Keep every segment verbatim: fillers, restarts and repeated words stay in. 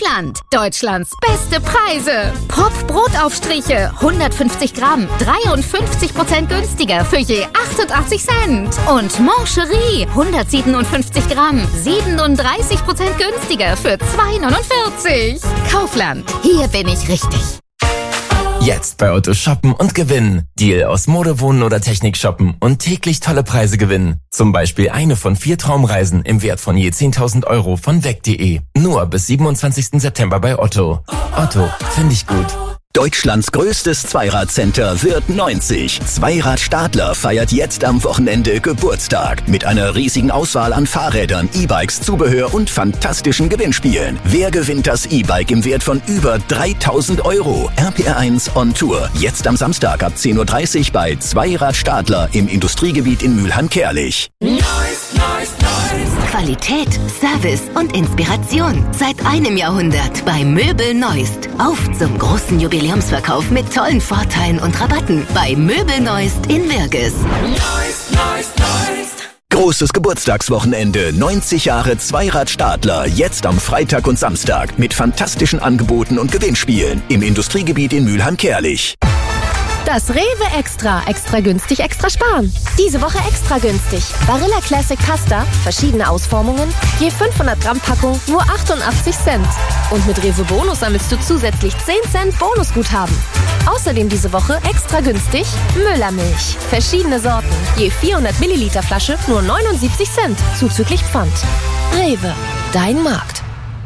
Kaufland. Deutschlands beste Preise. Pop-Brotaufstriche, hundertfünfzig Gramm, dreiundfünfzig Prozent günstiger für je achtundachtzig Cent. Und Mancherie, hundertsiebenundfünfzig Gramm, siebenunddreißig Prozent günstiger für zwei neunundvierzig. Kaufland, hier bin ich richtig. Jetzt bei Otto shoppen und gewinnen. Deal aus Mode, Wohnen oder Technik shoppen und täglich tolle Preise gewinnen. Zum Beispiel eine von vier Traumreisen im Wert von je zehntausend Euro von weg punkt de. Nur bis siebenundzwanzigsten September bei Otto. Otto, finde ich gut. Deutschlands größtes Zweiradcenter wird neunzig. Zweirad Stadler feiert jetzt am Wochenende Geburtstag. Mit einer riesigen Auswahl an Fahrrädern, E-Bikes, Zubehör und fantastischen Gewinnspielen. Wer gewinnt das E-Bike im Wert von über dreitausend Euro? R P R eins on Tour. Jetzt am Samstag ab zehn Uhr dreißig bei Zweirad Stadler im Industriegebiet in Mülheim-Kärlich. Nice, nice, nice. Qualität, Service und Inspiration. Seit einem Jahrhundert bei Möbel Neust. Auf zum großen Jubiläumsverkauf mit tollen Vorteilen und Rabatten bei Möbel Neust in Wirges. Nice, nice, nice. Großes Geburtstagswochenende, neunzig Jahre Zweirad Stadler, jetzt am Freitag und Samstag mit fantastischen Angeboten und Gewinnspielen im Industriegebiet in Mülheim-Kärlich. Das Rewe Extra. Extra günstig, extra sparen. Diese Woche extra günstig. Barilla Classic Pasta, verschiedene Ausformungen, je fünfhundert Gramm Packung, nur achtundachtzig Cent. Und mit Rewe Bonus sammelst du zusätzlich zehn Cent Bonusguthaben. Außerdem diese Woche extra günstig Müllermilch. Verschiedene Sorten, je vierhundert Milliliter Flasche, nur neunundsiebzig Cent, zuzüglich Pfand. Rewe, dein Markt.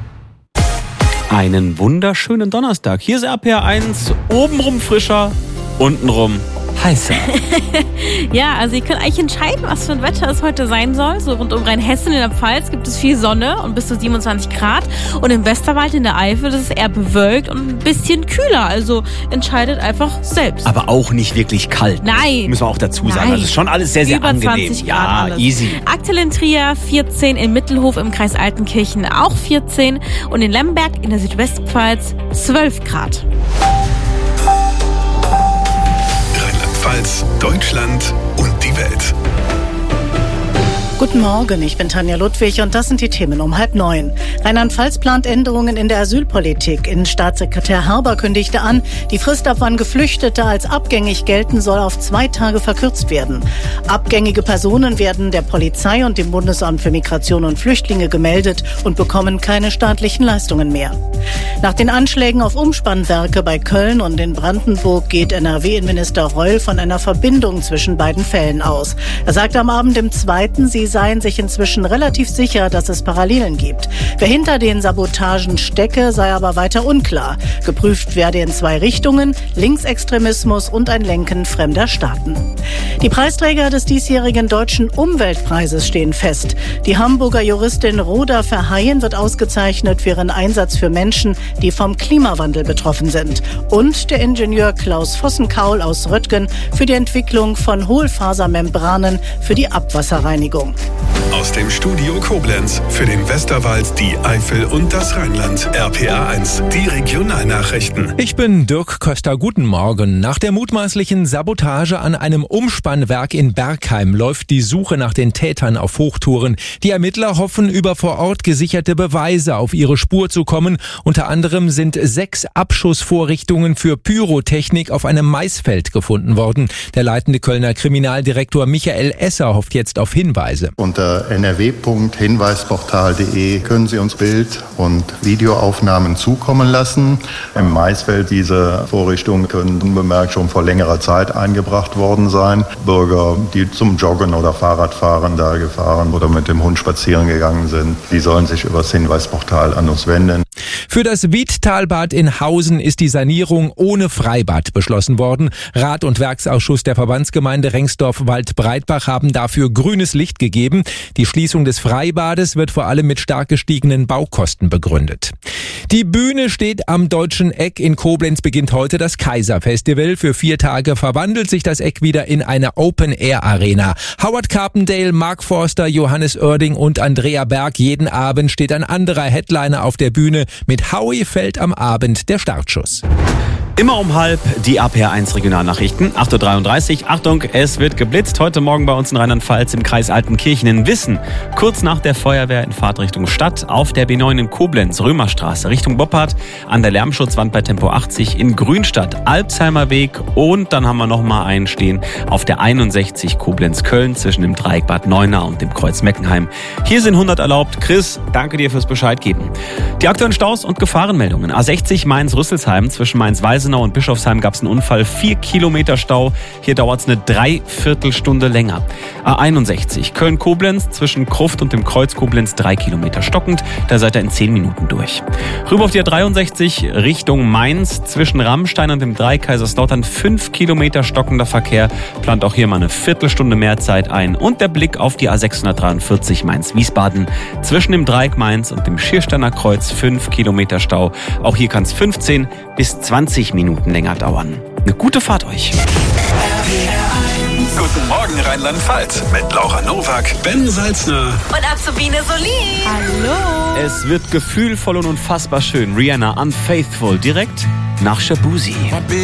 Einen wunderschönen Donnerstag. Hier ist R P R eins, obenrum frischer, untenrum heißer. Ja, also ihr könnt eigentlich entscheiden, was für ein Wetter es heute sein soll. So rund um Rheinhessen in der Pfalz gibt es viel Sonne und bis zu siebenundzwanzig Grad. Und im Westerwald in der Eifel ist es eher bewölkt und ein bisschen kühler. Also entscheidet einfach selbst. Aber auch nicht wirklich kalt. Nein. Müssen wir auch dazu sagen. Nein. Also ist schon alles sehr, sehr Über angenehm. zwanzig Grad ja, alles. Easy. Aktuell in Trier vierzehn, in Mittelhof im Kreis Altenkirchen auch vierzehn und in Lemberg in der Südwestpfalz zwölf Grad. Rheinland-Pfalz, Deutschland und die Welt. Guten Morgen, ich bin Tanja Ludwig und das sind die Themen um halb neun. Rheinland-Pfalz plant Änderungen in der Asylpolitik. Innenstaatssekretär Harber kündigte an, die Frist, ab wann Geflüchtete als abgängig gelten, soll auf zwei Tage verkürzt werden. Abgängige Personen werden der Polizei und dem Bundesamt für Migration und Flüchtlinge gemeldet und bekommen keine staatlichen Leistungen mehr. Nach den Anschlägen auf Umspannwerke bei Köln und in Brandenburg geht N R W-Innenminister Reul von einer Verbindung zwischen beiden Fällen aus. Er sagte am Abend im Zweiten, sie seien sich inzwischen relativ sicher, dass es Parallelen gibt. Wer hinter den Sabotagen stecke, sei aber weiter unklar. Geprüft werde in zwei Richtungen, Linksextremismus und ein Lenken fremder Staaten. Die Preisträger des diesjährigen Deutschen Umweltpreises stehen fest. Die Hamburger Juristin Rhoda Verheyen wird ausgezeichnet für ihren Einsatz für Menschen, die vom Klimawandel betroffen sind. Und der Ingenieur Klaus Vossenkaul aus Röttgen für die Entwicklung von Hohlfasermembranen für die Abwasserreinigung. Aus dem Studio Koblenz für den Westerwald, die Eifel und das Rheinland. R P R eins, die Regionalnachrichten. Ich bin Dirk Köster, guten Morgen. Nach der mutmaßlichen Sabotage an einem Umspannwerk in Bergheim läuft die Suche nach den Tätern auf Hochtouren. Die Ermittler hoffen, über vor Ort gesicherte Beweise auf ihre Spur zu kommen. Unter anderem sind sechs Abschussvorrichtungen für Pyrotechnik auf einem Maisfeld gefunden worden. Der leitende Kölner Kriminaldirektor Michael Esser hofft jetzt auf Hinweise. Unter n r w punkt hinweisportal punkt de können Sie uns Bild- und Videoaufnahmen zukommen lassen. Im Maisfeld, diese Vorrichtungen können unbemerkt schon vor längerer Zeit eingebracht worden sein. Bürger, die zum Joggen oder Fahrradfahren da gefahren oder mit dem Hund spazieren gegangen sind, die sollen sich über das Hinweisportal an uns wenden. Für das Wiedtalbad in Hausen ist die Sanierung ohne Freibad beschlossen worden. Rat- und Werksausschuss der Verbandsgemeinde Rengsdorf-Waldbreitbach haben dafür grünes Licht gegeben. Die Schließung des Freibades wird vor allem mit stark gestiegenen Baukosten begründet. Die Bühne steht am Deutschen Eck. In Koblenz beginnt heute das Kaiser-Festival. Für vier Tage verwandelt sich das Eck wieder in eine Open-Air-Arena. Howard Carpendale, Mark Forster, Johannes Oerding und Andrea Berg. Jeden Abend steht ein anderer Headliner auf der Bühne. Mit Howie fällt am Abend der Startschuss. Immer um halb die A P R eins Regionalnachrichten, acht Uhr dreiunddreißig. Achtung, es wird geblitzt. Heute Morgen bei uns in Rheinland-Pfalz im Kreis Altenkirchen in Wissen. Kurz nach der Feuerwehr in Fahrtrichtung Stadt auf der B neun in Koblenz, Römerstraße, Richtung Boppard, an der Lärmschutzwand bei Tempo achtzig in Grünstadt, Alpsheimer Weg und dann haben wir noch mal einen stehen auf der einundsechzig Koblenz-Köln zwischen dem Dreieck Bad Neuenahr und dem Kreuz Meckenheim. Hier sind hundert erlaubt. Chris, danke dir fürs Bescheid geben. Die aktuellen Staus und Gefahrenmeldungen. A sechzig Mainz-Rüsselsheim zwischen Mainz-Weisenau und Bischofsheim gab es einen Unfall. Vier Kilometer Stau. Hier dauert es eine Dreiviertelstunde länger. A einundsechzig Köln-Koblenz zwischen Kruft und dem Kreuz Koblenz drei Kilometer stockend. Da seid ihr in zehn Minuten durch. Rüber auf die A dreiundsechzig Richtung Mainz zwischen Rammstein und dem Dreieck Kaiserslautern fünf Kilometer stockender Verkehr. Plant auch hier mal eine Viertelstunde mehr Zeit ein. Und der Blick auf die A sechshundertdreiundvierzig Mainz-Wiesbaden zwischen dem Dreieck Mainz und dem Schiersteiner Kreuz fünf Kilometer Stau. Auch hier kann es fünfzehn bis zwanzig Minuten länger dauern. Eine gute Fahrt euch. Guten Morgen Rheinland-Pfalz mit Laura Nowak, Ben Salzner Und Azubine Solin. Hallo. Es wird gefühlvoll und unfassbar schön. Rihanna, Unfaithful, direkt nach Shabuzi.